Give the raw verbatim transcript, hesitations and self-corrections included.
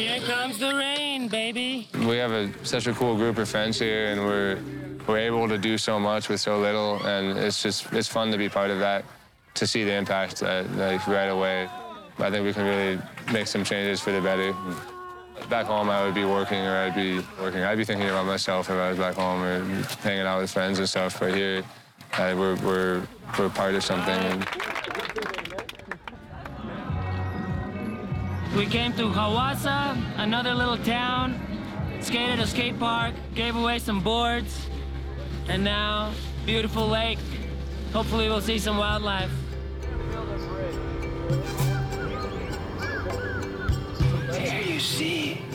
Here comes the rain, baby. We have a, such a cool group of friends here, and we're we're able to do so much with so little, and it's just it's fun to be part of that, to see the impact uh, like right away. I think we can really make some changes for the better. Back home, I would be working, or I'd be working. I'd be thinking about myself if I was back home, or hanging out with friends and stuff. But here, uh, we're we're we're part of something. And we came to Hawassa, another little town, skated a skate park, gave away some boards, and now, beautiful lake. Hopefully we'll see some wildlife. Here you see